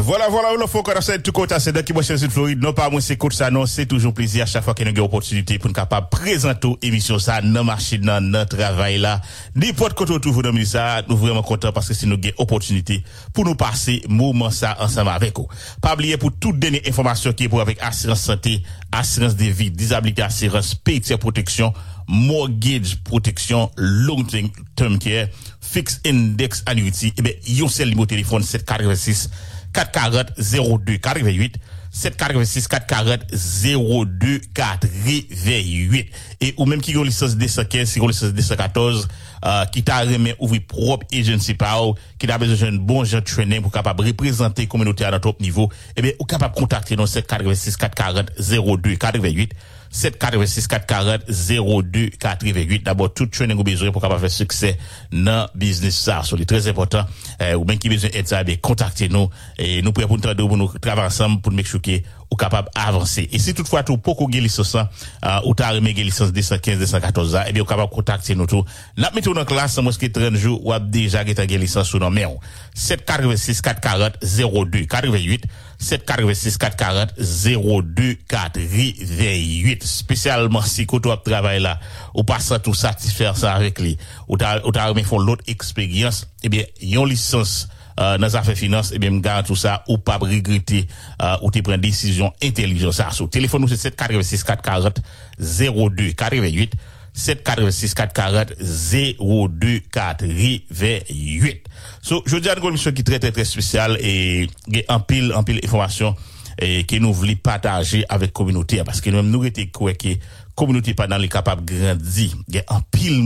Voilà, le faut qu'on essaie tout côté, c'est qui moi chez Floride, non pas moi c'est coach ça, non, c'est toujours plaisir à chaque fois qu'il y a une opportunité pour nous capable présenter émission ça, dans machine, dans notre travail là. N'importe côté où vous dans ça, nous vraiment contents parce que c'est nous gain opportunité pour nous passer moment ça ensemble avec vous. Pas oublier pour toute dernière information qui est pour avec assurance santé, assurance de vie, disabilité assurance, PTI protection, mortgage protection, long term care, fixed index annuity, et bien, yon seul numéro téléphone 786 440 02 88 786 440 02 88 et ou même qui ont licence 215 si ont licence 214 qui t'a remis ouvrir propre agency power qui a besoin d'un bon genre training pour capable représenter communauté à notre niveau et bien ou capable contacter dans 786 440 02 88 786 440 02 88 d'abord tout training ou besoin pour capable faire succès dans business ça c'est très important ou même qui besoin aide ça bien contactez nous et nous prêts pour nous travailler ensemble pour make sure que ou capable avancer et si toutefois tout beaucoup de licence ou t'as remis licence 215 214 et bien ou capable contacter nous tout n'a mis dans classe moi que 30 jours ou déjà gagné licence sous nom 786 440 02 88 786 440 02 88 spécialement si quand tu travailles là ou passe tout satisfaire ça avec lui ou t'as remis font l'autre expérience et bien yon licence dans les affaires finances et bien me garantis tout ça ou pas regretter ou te prendre décision intelligente ça sur téléphone nous c'est 786 440 02 88 786 440 02 88 so je dis à une mission qui très très spéciale et en pile information et que nous voulons partager avec communauté parce que nous était quoi que communauté pas dans les capable grandir en pile